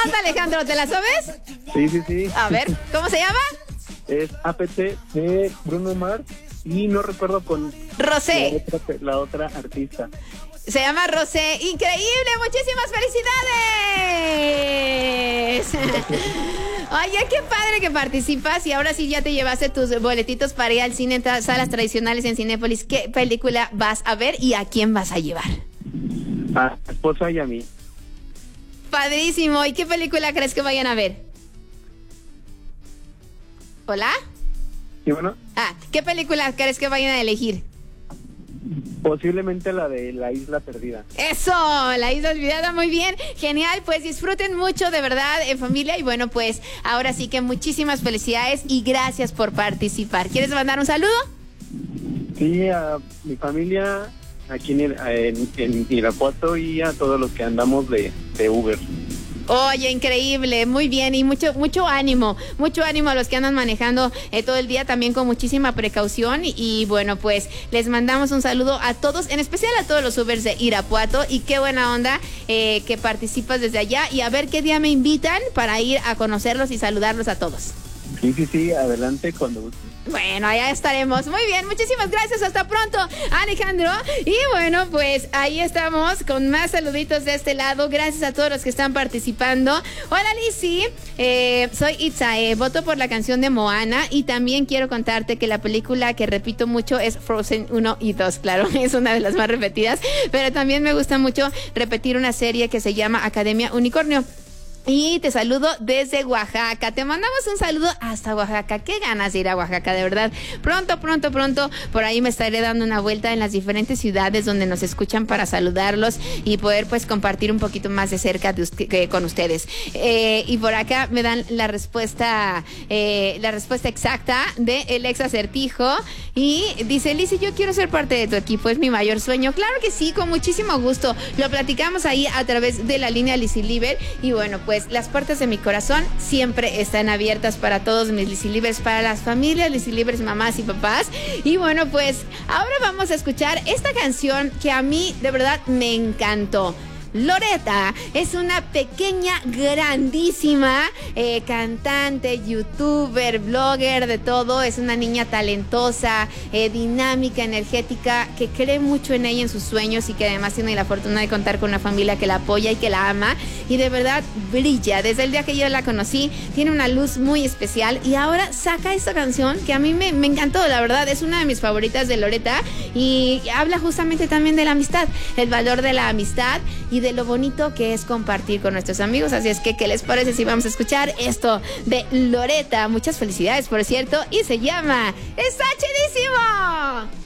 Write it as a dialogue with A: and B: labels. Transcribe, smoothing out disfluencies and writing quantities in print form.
A: onda, Alejandro? ¿Te la sabes?
B: Sí.
A: A ver, ¿cómo se llama?
B: Es APT de Bruno Mars y no recuerdo con
A: Rosé.
B: la otra artista.
A: Se llama Rosé. ¡Increíble! ¡Muchísimas felicidades! Oye, qué padre que participas y ahora sí ya te llevaste tus boletitos para ir al cine en salas tradicionales en Cinépolis. ¿Qué película vas a ver y a quién vas a llevar?
B: A mi esposa y a mí.
A: Padrísimo. ¿Y qué película crees que vayan a ver? ¿Hola?
B: ¿Sí, bueno?
A: ¿Qué película crees que vayan a elegir?
B: Posiblemente la de La Isla Perdida.
A: Eso, La Isla Olvidada, muy bien, genial, pues disfruten mucho de verdad en familia y bueno, pues ahora sí que muchísimas felicidades y gracias por participar. ¿Quieres mandar un saludo?
B: Sí, a mi familia aquí en Irapuato y a todos los que andamos de Uber.
A: Oye, increíble, muy bien y mucho ánimo a los que andan manejando todo el día también con muchísima precaución y bueno, pues les mandamos un saludo a todos, en especial a todos los Ubers de Irapuato y qué buena onda que participas desde allá y a ver qué día me invitan para ir a conocerlos y saludarlos a todos.
B: Sí, adelante cuando guste.
A: Bueno, allá estaremos. Muy bien, muchísimas gracias. Hasta pronto, Alejandro. Y bueno, pues ahí estamos con más saluditos de este lado. Gracias a todos los que están participando. Hola, Lizzy. Soy Itzae. Voto por la canción de Moana. Y también quiero contarte que la película que repito mucho es Frozen 1 y 2. Claro, es una de las más repetidas. Pero también me gusta mucho repetir una serie que se llama Academia Unicornio. Y te saludo desde Oaxaca. Te mandamos un saludo hasta Oaxaca. Qué ganas de ir a Oaxaca, de verdad. Pronto, por ahí me estaré dando una vuelta en las diferentes ciudades donde nos escuchan para saludarlos y poder pues compartir un poquito más de cerca con ustedes. Y por acá me dan la respuesta exacta de el ex acertijo. Y dice, Lizzy, yo quiero ser parte de tu equipo, es mi mayor sueño. Claro que sí, con muchísimo gusto. Lo platicamos ahí a través de la línea Lizzy Liber. Y bueno, pues las puertas de mi corazón siempre están abiertas para todos mis Lizzy Libers, para las familias Lizzy Libers, mamás y papás. Y bueno, pues ahora vamos a escuchar esta canción que a mí de verdad me encantó. Loretta es una pequeña, grandísima cantante, youtuber, blogger, de todo. Es una niña talentosa, dinámica, energética, que cree mucho en ella, en sus sueños y que además tiene la fortuna de contar con una familia que la apoya y que la ama. Y de verdad brilla. Desde el día que yo la conocí, tiene una luz muy especial y ahora saca esta canción que a mí me encantó, la verdad. Es una de mis favoritas de Loretta y habla justamente también de la amistad, el valor de la amistad y de lo bonito que es compartir con nuestros amigos. Así es que, ¿qué les parece si vamos a escuchar esto de Loretta? Muchas felicidades, por cierto, y se llama ¡Está chidísimo!